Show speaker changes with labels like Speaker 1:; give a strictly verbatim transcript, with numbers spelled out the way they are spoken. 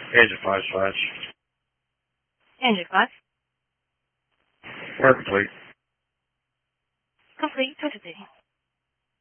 Speaker 1: Engine five slash.
Speaker 2: Engine five.
Speaker 1: We're complete.
Speaker 2: Complete. Touch it.